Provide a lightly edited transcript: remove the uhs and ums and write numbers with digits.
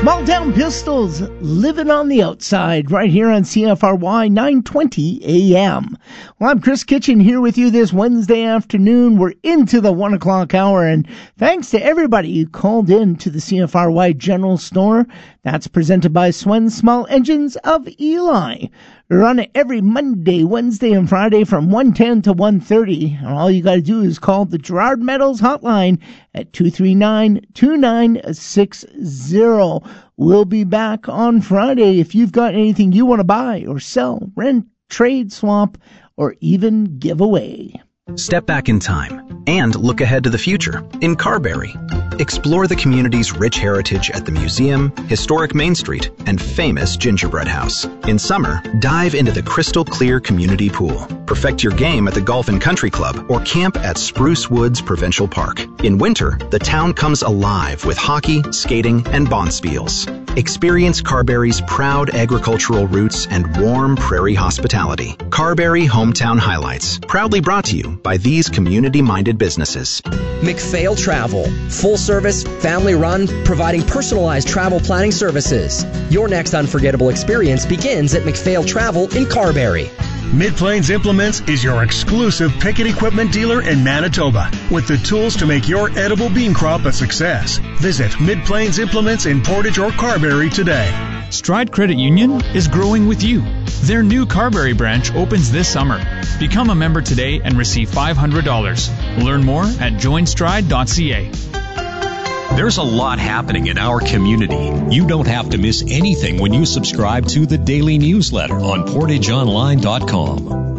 Small Town Pistols, living on the outside, right here on CFRY 920 AM. Well, I'm Chris Kitchen here with you this Wednesday afternoon. We're into the 1 o'clock hour, and thanks to everybody who called in to the CFRY General Store. That's presented by Swen Small Engines of Eli. We run it every Monday, Wednesday, and Friday from 1:10 to 1:30. And all you got to do is call the Gerard Metals hotline at 239-2960. We'll be back on Friday. If you've got anything you want to buy or sell, rent, trade, swap, or even give away. Step back in time and look ahead to the future in Carberry. Explore the community's rich heritage at the museum, historic Main Street, and famous Gingerbread House. In summer, dive into the crystal clear community pool. Perfect your game at the Golf and Country Club or camp at Spruce Woods Provincial Park. In winter, the town comes alive with hockey, skating, and bonspiels. Experience Carberry's proud agricultural roots and warm prairie hospitality. Carberry Hometown Highlights, proudly brought to you by these community-minded businesses. McPhail Travel, full-service, family-run, providing personalized travel planning services. Your next unforgettable experience begins at McPhail Travel in Carberry. Mid-Plains Implements is your exclusive picket equipment dealer in Manitoba with the tools to make your edible bean crop a success. Visit Mid-Plains Implements in Portage or Carberry today. Stride Credit Union is growing with you. Their new Carberry branch opens this summer. Become a member today and receive $500. Learn more at joinstride.ca. There's a lot happening in our community. You don't have to miss anything when you subscribe to the daily newsletter on PortageOnline.com.